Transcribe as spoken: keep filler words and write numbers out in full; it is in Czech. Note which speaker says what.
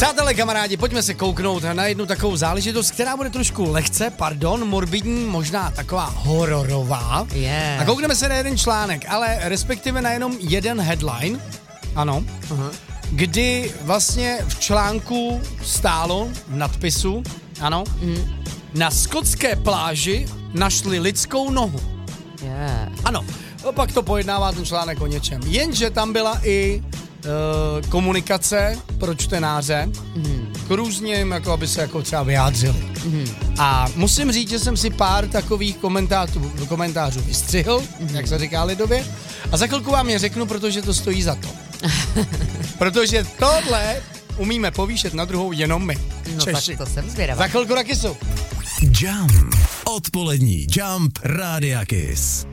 Speaker 1: Přátelé, kamarádi, pojďme se kouknout na jednu takovou záležitost, která bude trošku lehce, pardon, morbidní, možná taková hororová.
Speaker 2: Yeah.
Speaker 1: A koukneme se na jeden článek, ale respektive na jenom jeden headline, ano, uh-huh. kdy vlastně v článku stálo v nadpisu, ano, mm. na skotské pláži našli lidskou nohu.
Speaker 2: Yeah.
Speaker 1: Ano, pak to pojednává ten článek o něčem. Jenže tam byla i uh, komunikace pro čtenáře mm. k různým, jako aby se jako třeba vyjádřili. Mm. A musím říct, že jsem si pár takových komentářů, komentářů vystřihl, mm. jak se říká lidově, a za chvilku vám je řeknu, protože to stojí za to. Protože tohle umíme povýšet na druhou jenom my,
Speaker 2: no
Speaker 1: Češi.
Speaker 2: Tak to jsem zvědavá.
Speaker 1: Za chvilku na Kissu.
Speaker 3: Jump. Odpolední Jump Rádia Kiss.